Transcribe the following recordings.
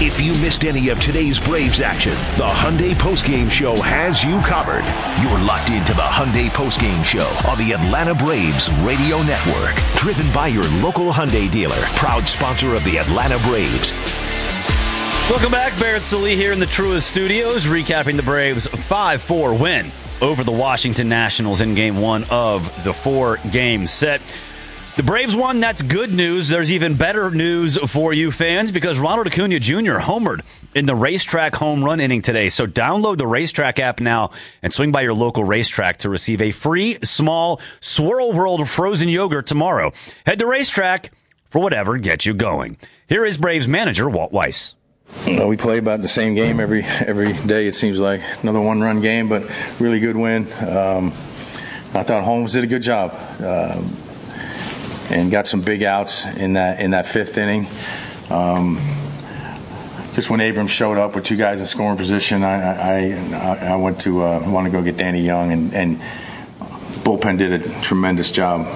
If you missed any of today's Braves action, the Hyundai Postgame Show has you covered. You're locked into the Hyundai Postgame Show on the Atlanta Braves Radio Network. Driven by your local Hyundai dealer. Proud sponsor of the Atlanta Braves. Welcome back. Barrett Sallee here in the Truist Studios, recapping the Braves' 5-4 win over the Washington Nationals in Game 1 of the 4-game set. The Braves won. That's good news. There's even better news for you fans because Ronald Acuna Jr. homered in the Racetrack home run inning today. So download the Racetrack app now and swing by your local racetrack to receive a free small Swirl World frozen yogurt tomorrow. Head to Racetrack for whatever gets you going. Here is Braves manager Walt Weiss. We play about the same game every day, it seems like. Another one-run game, but really good win. I thought Holmes did a good job. And got some big outs in that fifth inning. Just when Abrams showed up with two guys in scoring position, I went to want to go get Danny Young, and bullpen did a tremendous job.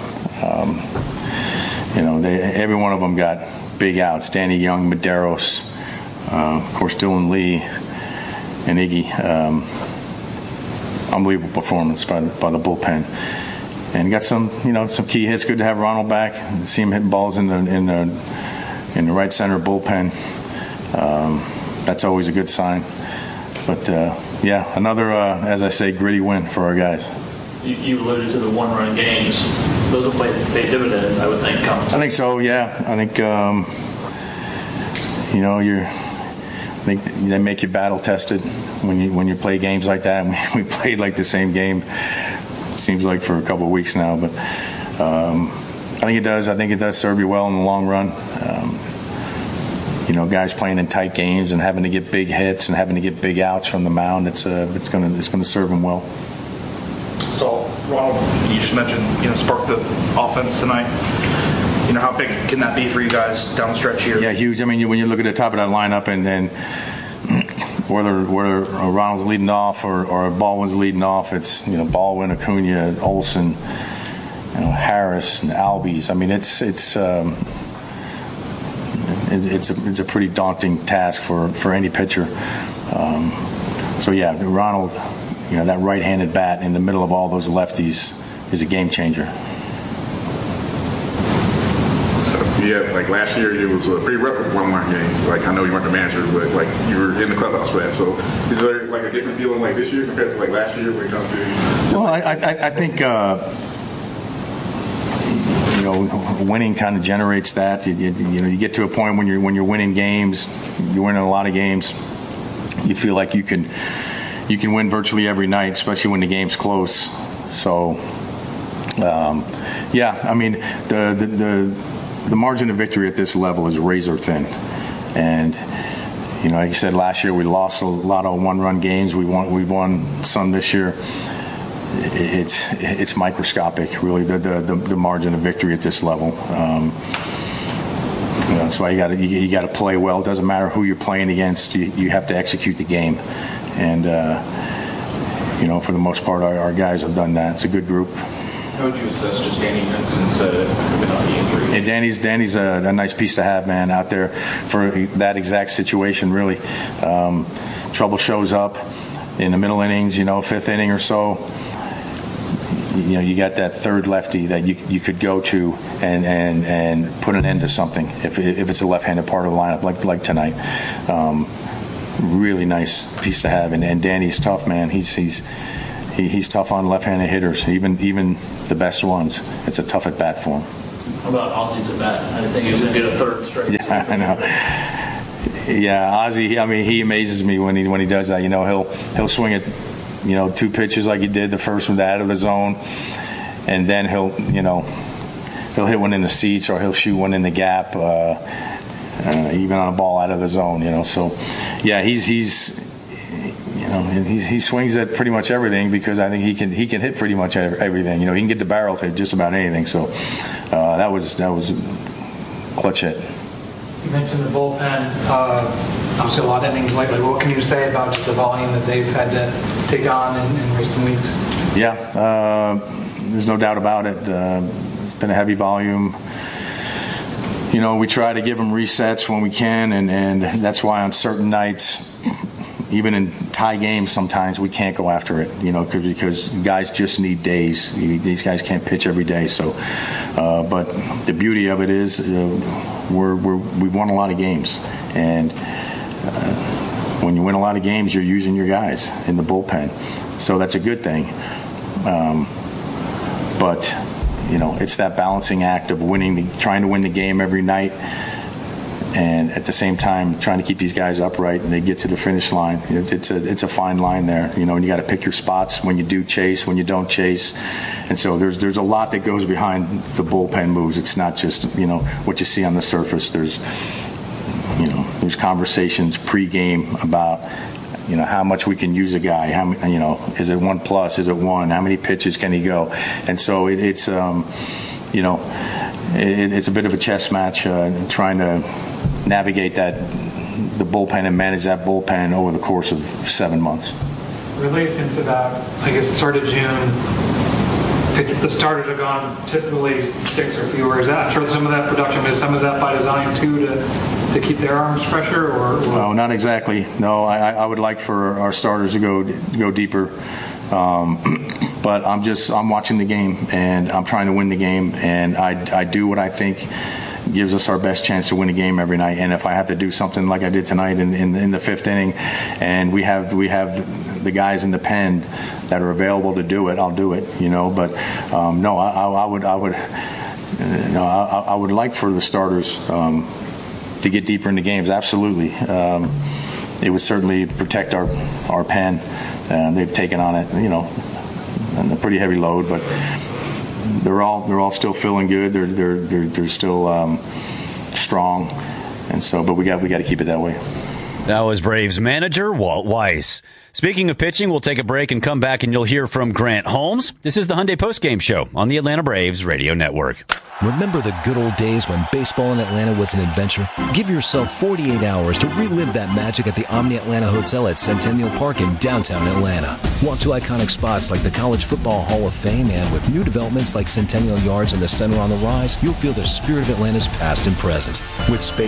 Every one of them got big outs. Danny Young, Medeiros, of course Dylan Lee, and Iggy. Unbelievable performance by the bullpen. And got some key hits. Good to have Ronald back. See him hitting balls in the right center bullpen. That's always a good sign. But another, as I say, gritty win for our guys. You alluded to the one-run games. Those will pay dividends, I would think. I think so. Yeah, I think they make you battle tested when you play games like that. And we played like the same game. Seems like for a couple of weeks now, but I think it does serve you well in the long run. Guys playing in tight games and having to get big hits and having to get big outs from the mound, it's going to serve them well. So, Ronald, you just mentioned spark the offense tonight. How big can that be for you guys down the stretch here? Yeah, huge. I mean, when you look at the top of that lineup and then whether Ronald's leading off or Baldwin's leading off, it's Baldwin, Acuna, Olsen, Harris, and Albies. I mean, it's a pretty daunting task for any pitcher. Ronald, that right-handed bat in the middle of all those lefties is a game changer. Yeah, like last year it was pretty rough with one-run games. Like I know you weren't the manager, but like you were in the clubhouse for that. So is there like a different feeling like this year compared to like last year when it comes to? I think winning kind of generates that. You get to a point when you're winning games, you're winning a lot of games. You feel like you can win virtually every night, especially when the game's close. So I mean the margin of victory at this level is razor thin. And, like you said, last year we lost a lot of one-run games. We've won some this year. It's microscopic, really, the margin of victory at this level. That's why you got to play well. It doesn't matter who you're playing against. You have to execute the game. And, for the most part, our guys have done that. It's a good group. How would you assess just Danny Henson's coming off the injury? Hey, Danny's a nice piece to have, man, out there for that exact situation, really. Trouble shows up in the middle innings, fifth inning or so. You got that third lefty that you could go to and put an end to something if it's a left-handed part of the lineup like tonight. Really nice piece to have, and Danny's tough, man. He's tough on left-handed hitters, even the best ones. It's a tough at bat for him. How about Ozzy's at bat? I didn't think he was going to get a third straight. Yeah, I know. Yeah, Ozzy. I mean, he amazes me when he does that. He'll swing it, two pitches like he did the first one out of the zone, and then he'll hit one in the seats or he'll shoot one in the gap, even on a ball out of the zone. So yeah, he swings at pretty much everything because I think he can hit pretty much everything. He can get the barrel to just about anything. So that was a clutch hit. You mentioned the bullpen. Obviously, a lot of innings lately. What can you say about the volume that they've had to take on in recent weeks? Yeah, there's no doubt about it. It's been a heavy volume. we try to give them resets when we can, and that's why on certain nights, even in tie games, sometimes we can't go after it, because guys just need days. These guys can't pitch every day. So, but the beauty of it is we've won a lot of games, and when you win a lot of games, you're using your guys in the bullpen. So that's a good thing. But it's that balancing act of trying to win the game every night, and at the same time trying to keep these guys upright and they get to the finish line. It's a fine line there, and you got to pick your spots when you do chase, when you don't chase. And so there's a lot that goes behind the bullpen moves. It's not just what you see on the surface. There's conversations pre-game about how much we can use a guy. How is it 1+? Is it 1? How many pitches can he go? And so it's a bit of a chess match trying to navigate the bullpen and manage that bullpen over the course of 7 months. Really, since about, the start of June, the starters are gone typically 6 or fewer. Is that, I'm sure some of that production is some of that by design too to keep their arms fresher, or? No, not exactly. No, I would like for our starters to go deeper. But I'm watching the game, and I'm trying to win the game, and I do what I think gives us our best chance to win a game every night. And if I have to do something like I did tonight in the 5th inning, and we have the guys in the pen that are available to do it, I'll do it. But no, I would like for the starters to get deeper into games. Absolutely, it would certainly protect our pen. They've taken on it, a pretty heavy load, but they're all still feeling good. They're still strong, and so. But we got to keep it that way. That was Braves manager Walt Weiss. Speaking of pitching, we'll take a break and come back, and you'll hear from Grant Holmes. This is the Hyundai Postgame Show on the Atlanta Braves Radio Network. Remember the good old days when baseball in Atlanta was an adventure? Give yourself 48 hours to relive that magic at the Omni Atlanta Hotel at Centennial Park in downtown Atlanta. Walk to iconic spots like the College Football Hall of Fame, and with new developments like Centennial Yards and the Center on the Rise, you'll feel the spirit of Atlanta's past and present. With space